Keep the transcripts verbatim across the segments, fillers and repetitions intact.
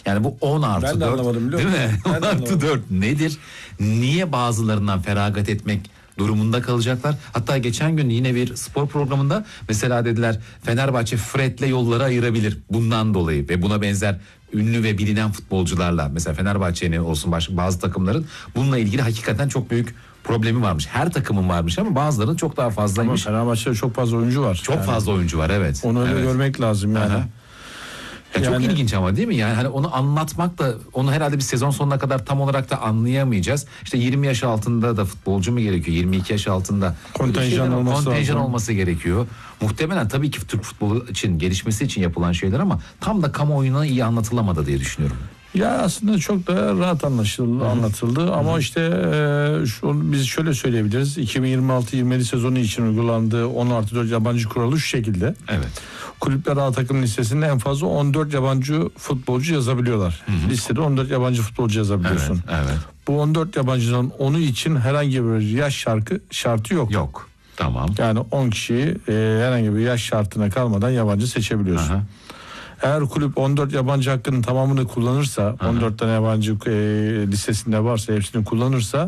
Yani bu on artı dört değil mi? on artı dört nedir? Niye bazılarından feragat etmek durumunda kalacaklar? Hatta geçen gün yine bir spor programında mesela dediler Fenerbahçe Fred'le yolları ayırabilir bundan dolayı ve buna benzer ünlü ve bilinen futbolcularla, mesela Fenerbahçe'nin olsun başka bazı takımların bununla ilgili hakikaten çok büyük problemi varmış. Her takımın varmış ama bazılarının çok daha fazlaymış. Ama Fenerbahçe'de çok fazla oyuncu var. Çok yani fazla oyuncu var, evet. Onu öyle evet. görmek lazım yani. Ya yani, çok ilginç ama değil mi? Yani hani onu anlatmak da, onu herhalde bir sezon sonuna kadar tam olarak da anlayamayacağız. İşte yirmi yaş altında da futbolcu mu gerekiyor? yirmi iki yaş altında kontenjan olması, kontenjan olması gerekiyor. Muhtemelen tabii ki Türk futbolu için, gelişmesi için yapılan şeyler ama tam da kamuoyuna iyi anlatılamadı diye düşünüyorum. Ya aslında çok da rahat anlaşıldı, Hı-hı. anlatıldı ama Hı-hı. işte e, şu, biz şöyle söyleyebiliriz. iki bin yirmi altı yirmi yedi sezonu için uygulandığı on artı dört yabancı kuralı şu şekilde. Evet. Kulüpler A takım listesinde en fazla on dört yabancı futbolcu yazabiliyorlar. Hı-hı. Listede on dört yabancı futbolcu yazabiliyorsun. Evet, evet. Bu on dört yabancının onu için herhangi bir yaş şarkı şartı yok. Yok. Tamam. Yani on kişiyi e, herhangi bir yaş şartına kalmadan yabancı seçebiliyorsun. Aha. Eğer kulüp on dört yabancı hakkının tamamını kullanırsa, Aha. on dört tane yabancı e, listesinde varsa hepsini kullanırsa,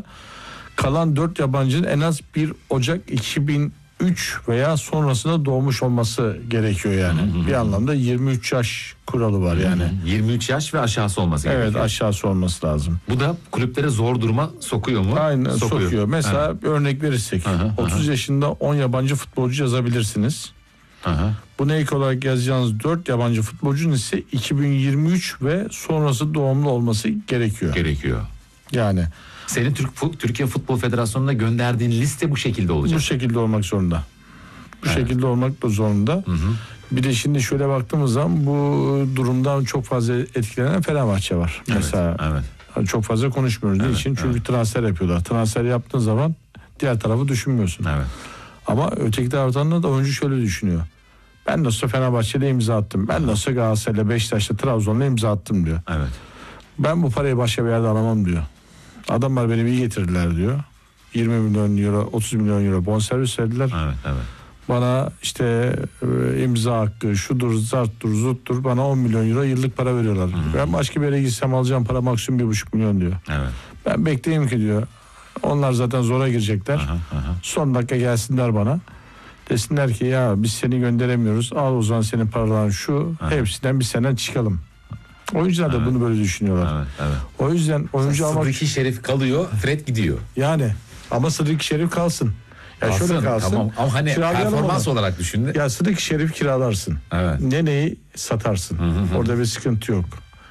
kalan dört yabancının en az bir Ocak iki bin üç veya sonrasında doğmuş olması gerekiyor yani. Hı hı. Bir anlamda yirmi üç yaş kuralı var yani. Hı hı. yirmi üç yaş ve aşağısı olması evet, gerekiyor. Evet, aşağısı olması lazım. Bu da kulüplere zor duruma sokuyor mu? Aynen sokuyor. sokuyor. Mesela evet. bir örnek verirsek, hı hı, otuz hı. yaşında on yabancı futbolcu yazabilirsiniz. Aha. Buna ek olarak yazacağınız dört yabancı futbolcunun ise iki bin yirmi üç ve sonrası doğumlu olması gerekiyor. Gerekiyor. Yani senin Türk Türkiye Futbol Federasyonu'na gönderdiğin liste bu şekilde olacak. Bu şekilde olmak zorunda. Bu evet. şekilde olmak da zorunda. Hı hı. Bir de şimdi şöyle baktığımız zaman bu durumdan çok fazla etkilenen Fenerbahçe var. Evet, mesela evet. çok fazla konuşmuyoruz. Evet, için çünkü evet. transfer yapıyorlar. Transfer yaptığın zaman diğer tarafı düşünmüyorsun. Evet. Ama öteki taraftan da oyuncu şöyle düşünüyor. Ben nasıl Fenerbahçe'de imza attım. Ben nasıl Galatasaray'la, Beşiktaş'la, Trabzon'la imza attım diyor. Evet. Ben bu parayı başka bir yerde alamam diyor. Adamlar beni iyi getirdiler diyor. yirmi milyon euro, otuz milyon euro bonservis verdiler. Evet, evet. Bana işte e, imza hakkı, şudur, zarttur, zuttur, bana on milyon euro yıllık para veriyorlar. Hı-hı. Ben başka bir yere gitsem alacağım para maksimum bir buçuk milyon diyor. Evet. Ben bekleyeyim ki diyor. Onlar zaten zora girecekler. Aha, aha. Son dakika gelsinler bana. Desinler ki ya biz seni gönderemiyoruz. Al o zaman senin paraların şu. Aha. Hepsinden bir sene çıkalım. Oyuncular da evet. bunu böyle düşünüyorlar. Evet, evet. O yüzden oyuncu almak... Sıddık Şerif kalıyor, Fred gidiyor. Yani ama Sıddık Şerif kalsın. Ya kalsın, şöyle kalsın. Tamam. Ama hani performans olarak düşün. Ya Sıddık Şerif kiralarsın. Evet. Neneyi satarsın. Hı hı. Orada bir sıkıntı yok.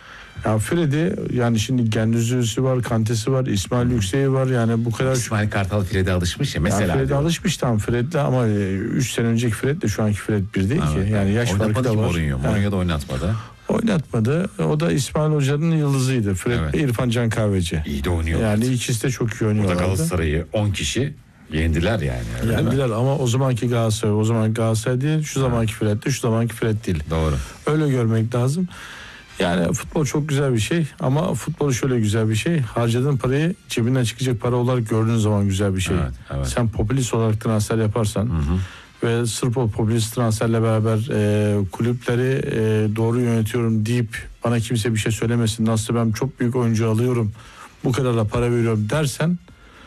Ya Fred'i yani şimdi Gendüzü'sü var, Kante'si var, İsmail Yüksek'i var yani bu kadar. İsmail Kartal Fred'e alışmış ya mesela. Ya Fred'e alışmış tamam Fred'le ama üç sene önceki Fred de şu anki Fred bir değil evet. ki. Yani yaş farkı da var. Mourinho. Mourinho da oynatmadı. Oynatmadı. O da İsmail Hoca'nın yıldızıydı. Fred evet. ve İrfan Can Kahveci. İyi de oynuyor. Yani ikisi de çok iyi oynuyorlardı. Burada Galatasaray'ı on kişi yendiler yani. Yendiler ama o zamanki Galatasaray, o zaman Galatasaray değil, şu zamanki Fred de şu zamanki Fred değil. Doğru. Öyle görmek lazım. Yani futbol çok güzel bir şey ama futbol şöyle güzel bir şey. Harcadığın parayı cebinden çıkacak para olarak gördüğün zaman güzel bir şey. Evet, evet. Sen popülist olarak transfer yaparsan hı hı. ve sırf o popülist transferle beraber e, kulüpleri e, doğru yönetiyorum deyip bana kimse bir şey söylemesin. Nasıl ben çok büyük oyuncu alıyorum bu kadarla para veriyorum dersen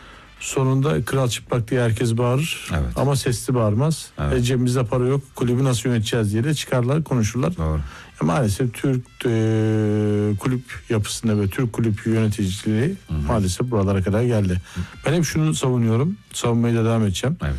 sonunda kral çıplak diye herkes bağırır evet. ama sesli bağırmaz. Evet. E, cebimizde para yok kulübü nasıl yöneteceğiz diye de çıkarlar konuşurlar. Doğru. E, maalesef Türk e, kulüp yapısında ve Türk kulüp yöneticiliği hı hı. maalesef buralara kadar geldi. Hı. Ben hep şunu savunuyorum. Savunmaya da devam edeceğim. Evet.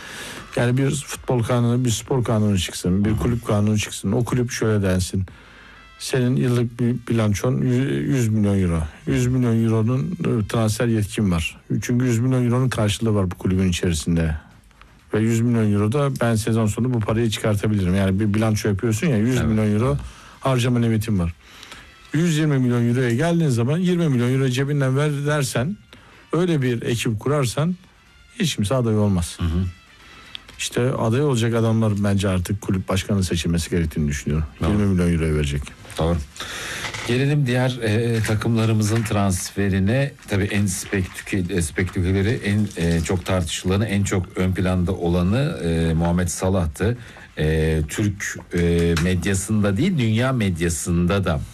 Yani bir futbol kanunu, bir spor kanunu çıksın, bir hı hı. kulüp kanunu çıksın. O kulüp şöyle densin. Senin yıllık bir bilançon yüz milyon euro. yüz milyon euronun transfer yetkin var. Çünkü yüz milyon euronun karşılığı var bu kulübün içerisinde. Ve yüz milyon euro da ben sezon sonu bu parayı çıkartabilirim. Yani bir bilanço yapıyorsun ya yüz evet. milyon euro harcama limitim var. yüz yirmi milyon euroya geldiğin zaman yirmi milyon euro cebinden ver dersen öyle bir ekip kurarsan hiç kimse aday olmaz. Hı hı. İşte aday olacak adamlar bence artık kulüp başkanı seçilmesi gerektiğini düşünüyorum. Doğru. yirmi milyon euroya verecek. Doğru. Gelelim diğer e, takımlarımızın transferine. Tabii en spektaküleri, en e, çok tartışılanı, en çok ön planda olanı e, Muhammed Salah'tı. E, Türk e, medyasında değil, dünya medyasında da